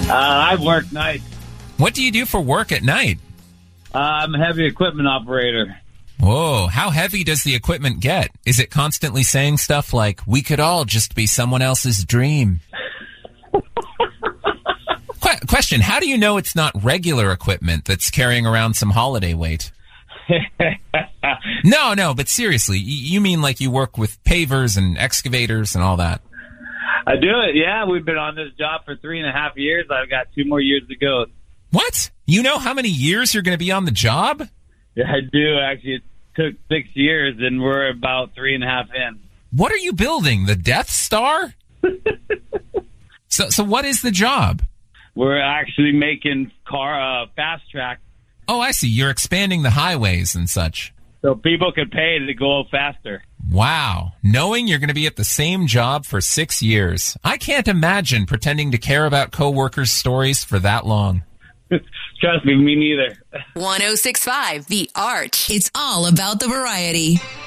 I work nights. What do you do for work at night? I'm a heavy equipment operator. Whoa, how heavy does the equipment get? Is it constantly saying stuff like, we could all just be someone else's dream? Question, how do you know it's not regular equipment that's carrying around some holiday weight? No, but seriously, you mean like you work with pavers and excavators and all that? I do it, yeah. We've been on this job for 3.5 years. I've got 2 more years to go. What? You know how many years you're going to be on the job? Yeah, I do. Actually, it took 6 years, and we're about 3.5 in. What are you building? The Death Star? So what is the job? We're actually making fast track. Oh, I see. You're expanding the highways and such. So people can pay to go faster. Wow. Knowing you're going to be at the same job for 6 years. I can't imagine pretending to care about coworkers' stories for that long. Trust me, me neither. 106.5 The Arch. It's all about the variety.